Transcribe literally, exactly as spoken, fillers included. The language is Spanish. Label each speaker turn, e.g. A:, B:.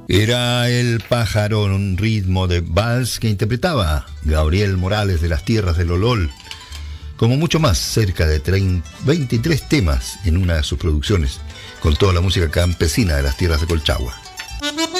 A: Era el pájaro, un ritmo de vals que interpretaba Gabriel Morales de las Tierras del Olol, como mucho más, cerca de treinta, veintitrés temas en una de sus producciones, con toda la música campesina de las tierras de Colchagua.